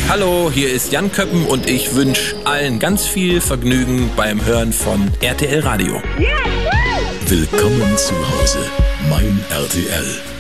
Hallo, hier ist Jan Köppen und ich wünsche allen ganz viel Vergnügen beim Hören von RTL Radio. Willkommen zu Hause, mein RTL.